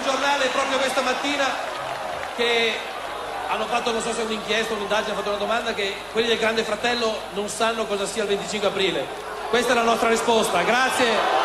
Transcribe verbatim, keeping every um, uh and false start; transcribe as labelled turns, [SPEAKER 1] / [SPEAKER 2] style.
[SPEAKER 1] giornale proprio questa mattina che hanno fatto, non so se è un'inchiesta, un'indagine, hanno fatto una domanda, che quelli del Grande Fratello non sanno cosa sia il venticinque aprile. Questa è la nostra risposta. Grazie.